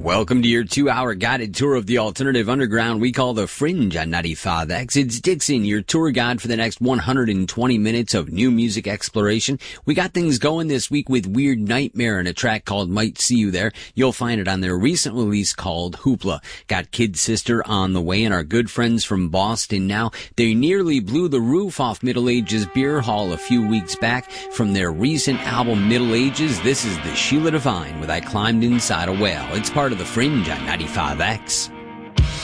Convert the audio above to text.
Welcome to your 2-hour guided tour of the alternative underground we call the Fringe on 95X. It's Dixon, your tour guide for the next 120 minutes of new music exploration. We got things going this week with Weird Nightmare and a track called Might See You There. You'll find it on their recent release called Hoopla. Got Kid Sister on the way and our good friends from Boston now. They nearly blew the roof off Middle Ages Beer Hall a few weeks back. From their recent album Middle Ages, this is the Sheila Divine with I Climbed Inside a Whale. It's part of the Fringe on 95X.